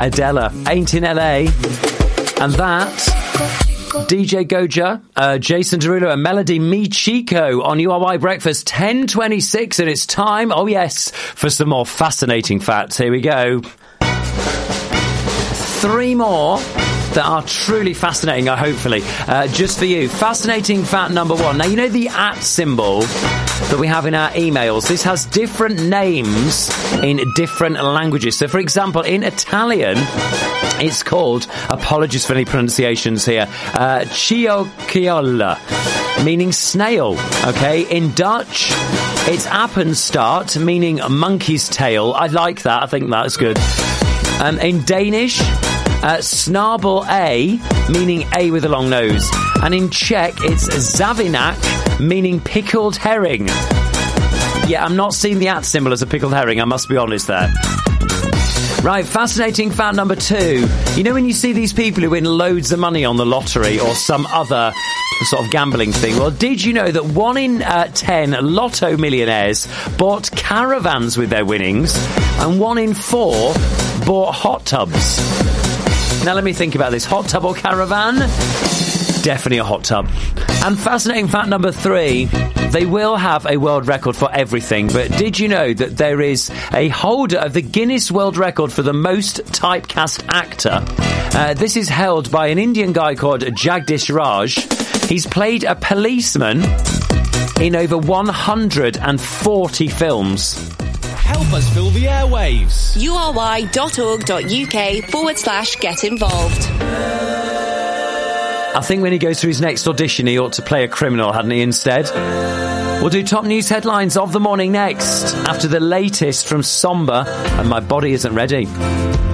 Adela, Ain't in LA. And that, DJ Goja, Jason Derulo and Melody Me Chico on URY Breakfast, 10:26, and it's time, oh yes, for some more fascinating facts. Here we go. 3 more that are truly fascinating, hopefully, just for you. Fascinating fact number 1. Now, you know the @ symbol that we have in our emails? This has different names in different languages. So, for example, in Italian, it's called, apologies for any pronunciations here, ciocchiola, meaning snail, okay? In Dutch, it's appenstaart, meaning monkey's tail. I like that. I think that's good. In Danish, snabel A, meaning A with a long nose. And in Czech, it's zavinak, meaning pickled herring. Yeah, I'm not seeing the @ symbol as a pickled herring, I must be honest there. Right, fascinating fact number 2. You know when you see these people who win loads of money on the lottery or some other sort of gambling thing? Well, did you know that 1 in 10 lotto millionaires bought caravans with their winnings and 1 in 4 bought hot tubs? Now let me think about this. Hot tub or caravan? Definitely a hot tub. And fascinating fact number 3, they will have a world record for everything, but did you know that there is a holder of the Guinness World Record for the most typecast actor? This is held by an Indian guy called Jagdish Raj. He's played a policeman in over 140 films. Help us fill the airwaves. ury.org.uk/get involved. I think when he goes through his next audition, he ought to play a criminal, hadn't he, instead? We'll do top news headlines of the morning next, after the latest from Somber and My Body Isn't Ready.